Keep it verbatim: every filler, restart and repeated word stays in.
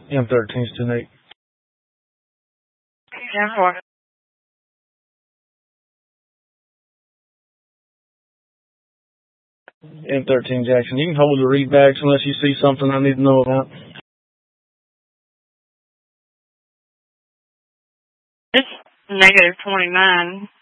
M thirteen, student eight. ten four. M thirteen, Jackson. You can hold the readbacks unless you see something I need to know about. It's negative twenty-nine.